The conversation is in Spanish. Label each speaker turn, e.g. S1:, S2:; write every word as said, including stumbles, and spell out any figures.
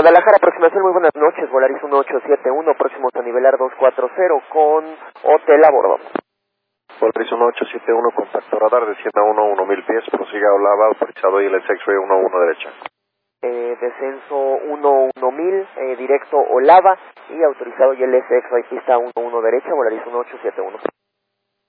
S1: Guadalajara, aproximación, muy buenas noches, Volaris uno ocho siete uno, próximos a nivelar dos cuatro cero con hotel a bordo.
S2: Volaris uno ocho siete uno, contacto radar, descienda uno uno mil pies, prosiga a Olava, autorizado y el X-Ray uno uno derecha.
S1: Eh, descenso uno uno mil, eh, directo Olava y autorizado y el X-Ray pista uno uno derecha, Volaris uno ocho siete uno.